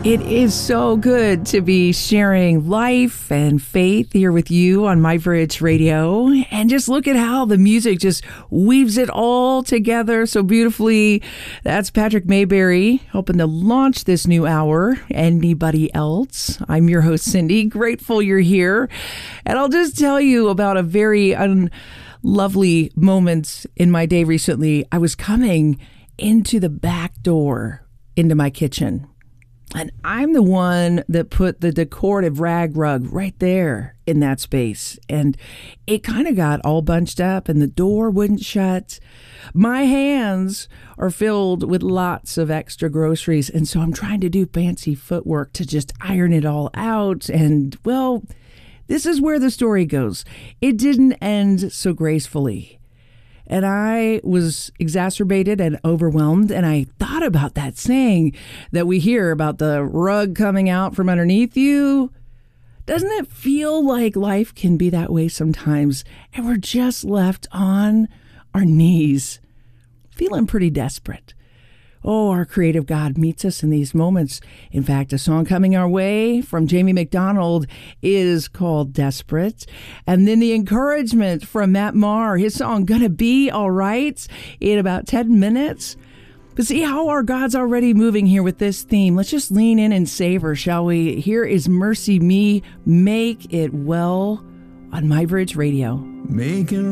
It is so good to be sharing life and faith here with you on My Bridge Radio. And just look at how the music just weaves it all together so beautifully. That's Patrick Mayberry helping to launch this new hour. Anybody else? I'm your host, Cindy. Grateful you're here. And I'll just tell you about a very lovely moment in my day recently. I was coming into the back door into my kitchen. And I'm the one that put the decorative rag rug right there in that space. And it kind of got all bunched up and the door wouldn't shut. My hands are filled with lots of extra groceries. And so I'm trying to do fancy footwork to just iron it all out. And, well, this is where the story goes. It didn't end so gracefully. And I was exacerbated and overwhelmed. And I thought about that saying that we hear about the rug coming out from underneath you. Doesn't it feel like life can be that way sometimes? And we're just left on our knees, feeling pretty desperate. Oh, our creative God meets us in these moments. In fact, a song coming our way from Jamie McDonald is called Desperate. And then the encouragement from Matt Maher, his song Gonna Be All Right, in about 10 minutes. But see how our God's already moving here with this theme. Let's just lean in and savor, shall we? Here is Mercy Me, Make It Well on My Bridge Radio. Making